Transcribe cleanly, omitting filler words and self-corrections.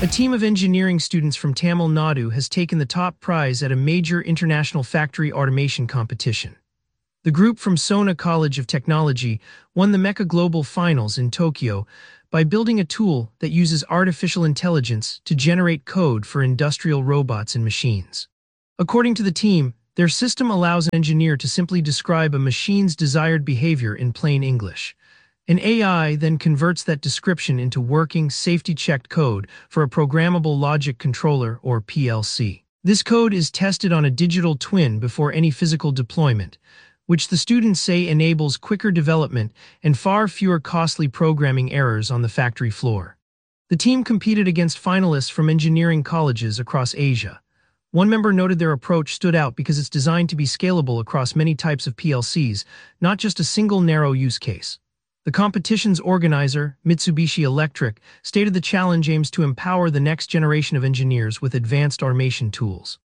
A team of engineering students from Tamil Nadu has taken the top prize at a major international factory automation competition. The group from Sona College of Technology won the Mecha Global Finals in Tokyo by building a tool that uses artificial intelligence to generate code for industrial robots and machines. According to the team, their system allows an engineer to simply describe a machine's desired behavior in plain English. An AI then converts that description into working, safety-checked code for a programmable logic controller, or PLC. This code is tested on a digital twin before any physical deployment, which the students say enables quicker development and far fewer costly programming errors on the factory floor. The team competed against finalists from engineering colleges across Asia. One member noted their approach stood out because it's designed to be scalable across many types of PLCs, not just a single narrow use case. The competition's organizer, Mitsubishi Electric, stated the challenge aims to empower the next generation of engineers with advanced automation tools.